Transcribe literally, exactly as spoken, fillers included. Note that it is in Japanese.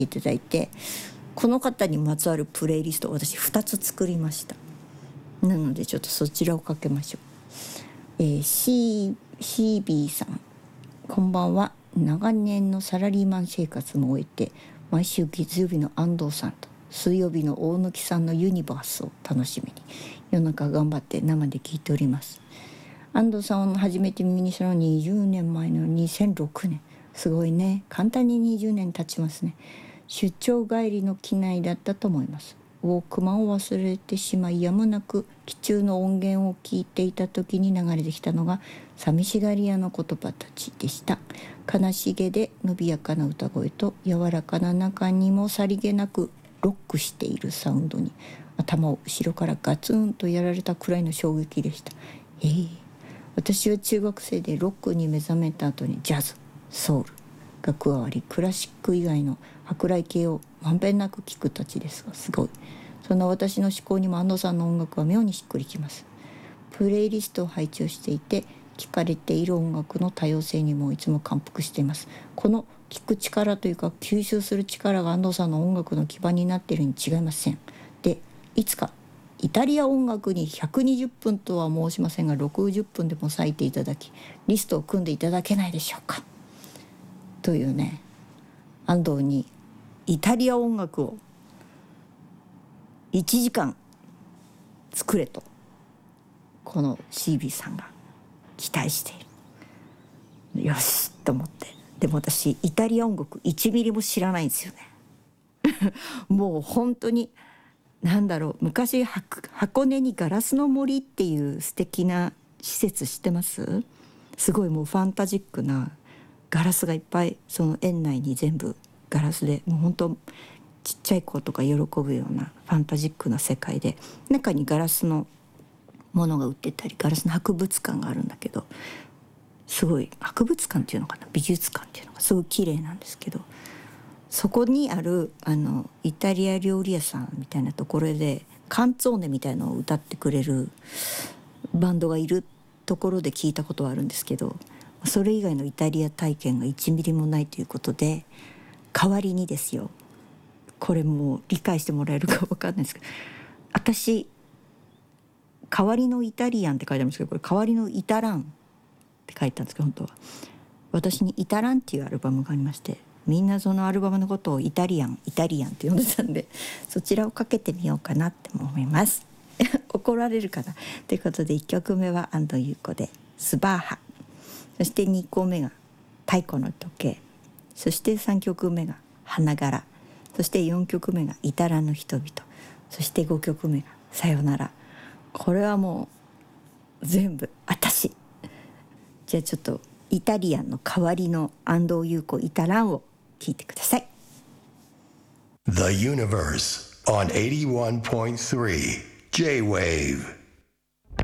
いただいて、この方にまつわるプレイリストを私ふたつ作りました。なのでちょっとそちらをかけましょう。えー、シー、シービー さん、こんばんは。長年のサラリーマン生活も終えて、毎週月曜日の安藤さんと水曜日の大貫さんのユニバースを楽しみに夜中頑張って生で聞いております。安藤さんを初めて耳にしたのはにじゅうねんまえのにせんろくねん。すごいね、簡単ににじゅうねん経ちますね。出張帰りの機内だったと思います。ウォークマンを忘れてしまい、やむなく機中の音源を聞いていた時に流れてきたのが寂しがり屋の言葉たちでした。悲しげで伸びやかな歌声と柔らかな中にもさりげなくロックしているサウンドに頭を後ろからガツンとやられたくらいの衝撃でした。えー、私は中学生でロックに目覚めた後にジャズ、ソウルが加わり、クラシック以外の舶来系をまんべんなく聴くたちですが、すごい。そんな私の思考にも安藤さんの音楽は妙にしっくりきます。プレイリストを配置をしていて、聴かれている音楽の多様性にもいつも感服しています。この聴く力というか吸収する力が安藤さんの音楽の基盤になっているに違いません。で、いつかイタリア音楽にひゃくにじゅっぷんとは申しませんがろくじゅっぷんでも割いていただき、リストを組んでいただけないでしょうかというね、安藤にイタリア音楽をいちじかん作れとこの シービー さんが期待している。よしと思って。でも私イタリア音楽いちミリも知らないんですよねもう本当になんだろう、昔箱根にガラスの森っていう素敵な施設知ってます？すごいもうファンタジックなガラスがいっぱい、その園内に全部ガラスで、もう本当ちっちゃい子とか喜ぶようなファンタジックな世界で、中にガラスのものが売ってたり、ガラスの博物館があるんだけど、すごい博物館っていうのかな、美術館っていうのがすごい綺麗なんですけど、そこにあるあのイタリア料理屋さんみたいなところでカンツォーネみたいのを歌ってくれるバンドがいるところで聞いたことはあるんですけど、それ以外のイタリア体験がいちミリもないということで、代わりにですよ、これもう理解してもらえるか分かんないですけど、私代わりのイタリアンって書いてあるんですけど、これ代わりのイタランって書いてあるんですけど、本当は私にイタランっていうアルバムがありまして、みんなそのアルバムのことをイタリアンイタリアンって呼んでたんで、そちらをかけてみようかなって思います怒られるかなということで、いっきょくめは安藤優子でスバーハ、そしてにこめが太鼓の時計、そしてさんきょくめが花柄、そしてよんきょくめがイタランの人々、そしてごきょくめがさよなら。これはもう全部私。じゃあちょっとイタリアンの代わりの安藤優子イタランを聞いてください。 The Universe on エイティワンポイントスリー J-Wave